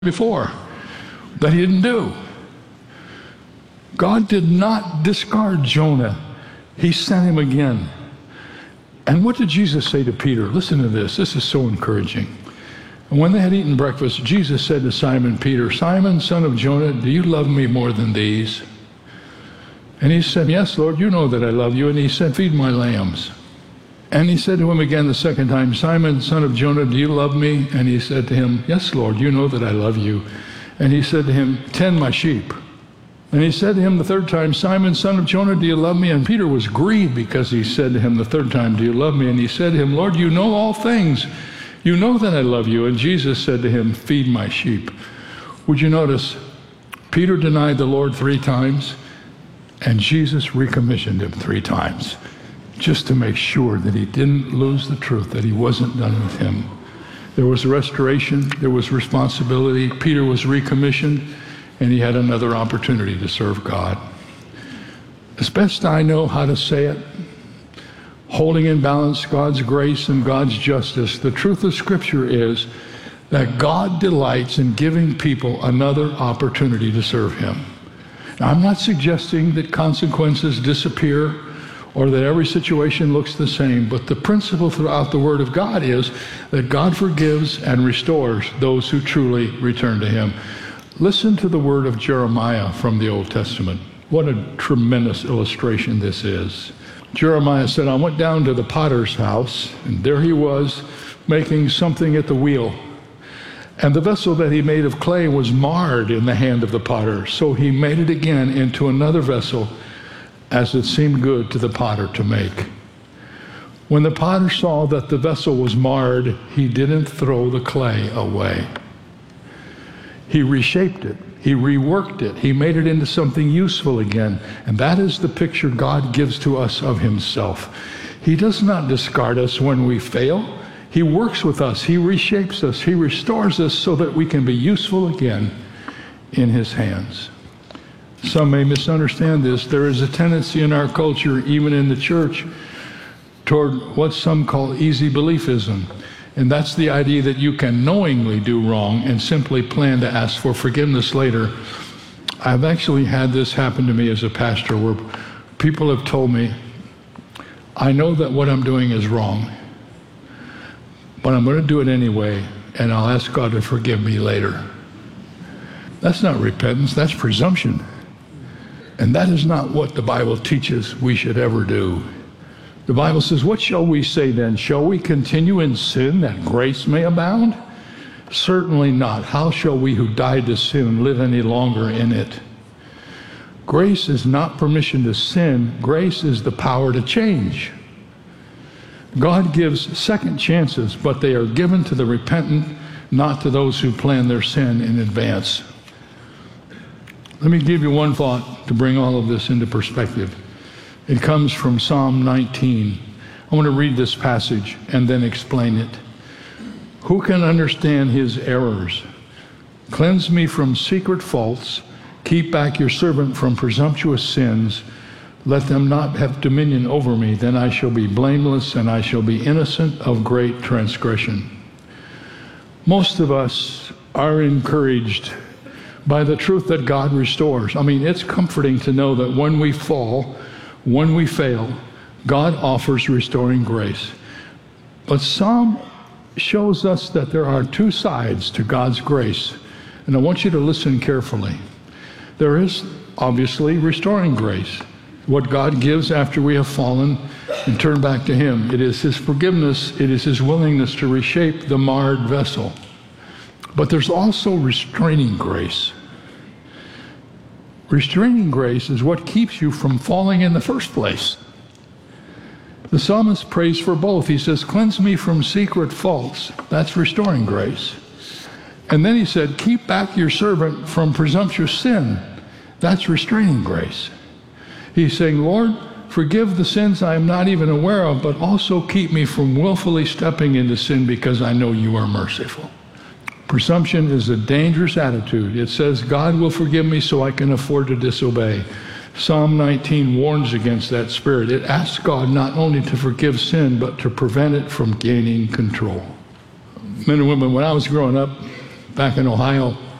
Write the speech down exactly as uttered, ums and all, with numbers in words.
before that he didn't do. God did not discard Jonah. He sent him again. And what did Jesus say to Peter? Listen to this. This is so encouraging. And when they had eaten breakfast, Jesus said to Simon Peter, "Simon, son of Jonah, do you love me more than these?" And he said, "Yes, Lord, you know that I love you." And he said, "Feed my lambs." And he said to him again the second time, "Simon, son of Jonah, do you love me?" And he said to him, "Yes, Lord, you know that I love you." And he said to him, "Tend my sheep." And he said to him the third time, "Simon, son of Jonah, do you love me?" And Peter was grieved because he said to him the third time, "Do you love me?" And he said to him, "Lord, you know all things. You know that I love you." And Jesus said to him, "Feed my sheep." Would you notice, Peter denied the Lord three times, and Jesus recommissioned him three times, just to make sure that he didn't lose the truth, that he wasn't done with him. There was restoration, there was responsibility. Peter was recommissioned, and he had another opportunity to serve God. As best I know how to say it, holding in balance God's grace and God's justice, the truth of Scripture is that God delights in giving people another opportunity to serve him. Now, I'm not suggesting that consequences disappear or that every situation looks the same, but the principle throughout the Word of God is that God forgives and restores those who truly return to him. Listen to the word of Jeremiah from the Old Testament. What a tremendous illustration this is. Jeremiah said, "I went down to the potter's house, and there he was making something at the wheel. And the vessel that he made of clay was marred in the hand of the potter. So he made it again into another vessel, as it seemed good to the potter to make. When the potter saw that the vessel was marred, he didn't throw the clay away. He reshaped it. He reworked it. He made it into something useful again. And that is the picture God gives to us of himself. He does not discard us when we fail. He works with us. He reshapes us. He restores us so that we can be useful again in his hands. Some may misunderstand this. There is a tendency in our culture, even in the church, toward what some call easy beliefism. And that's the idea that you can knowingly do wrong and simply plan to ask for forgiveness later. I've actually had this happen to me as a pastor, where people have told me, "I know that what I'm doing is wrong, but I'm going to do it anyway, and I'll ask God to forgive me later." That's not repentance, that's presumption. And that is not what the Bible teaches we should ever do. The Bible says, "What shall we say then? Shall we continue in sin that grace may abound? Certainly not. How shall we who died to sin live any longer in it?" Grace is not permission to sin. Grace is the power to change. God gives second chances, but they are given to the repentant, not to those who plan their sin in advance. Let me give you one thought to bring all of this into perspective. It comes from Psalm nineteen. I want to read this passage and then explain it. "Who can understand his errors? Cleanse me from secret faults. Keep back your servant from presumptuous sins. Let them not have dominion over me. Then I shall be blameless and I shall be innocent of great transgression." Most of us are encouraged by the truth that God restores. I mean, it's comforting to know that when we fall, when we fail, God offers restoring grace. But Psalm shows us that there are two sides to God's grace, and I want you to listen carefully. There is obviously restoring grace, what God gives after we have fallen and turn back to him. It is his forgiveness, it is his willingness to reshape the marred vessel. But there's also restraining grace. Restraining grace is what keeps you from falling in the first place. The psalmist prays for both. He says, "Cleanse me from secret faults." That's restoring grace. And then he said, "Keep back your servant from presumptuous sin." That's restraining grace. He's saying, "Lord, forgive the sins I am not even aware of, but also keep me from willfully stepping into sin because I know you are merciful." Presumption is a dangerous attitude. It says, "God will forgive me so I can afford to disobey." Psalm nineteen warns against that spirit. It asks God not only to forgive sin, but to prevent it from gaining control. Men and women, when I was growing up back in Ohio,